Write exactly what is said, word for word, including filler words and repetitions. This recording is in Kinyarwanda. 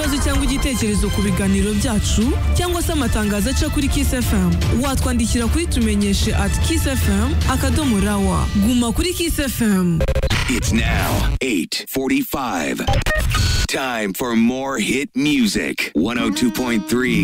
ikibazo cyangwa igitekerezo ku biganiro byacu cyangwa se amatangazo aca kuri Kiss F M, watwandikira kuri tumenyeshe at kiss f m akadomo rawa. Guma kuri Kiss F M. It's now eight forty-five. Time for more hit music. one oh two point three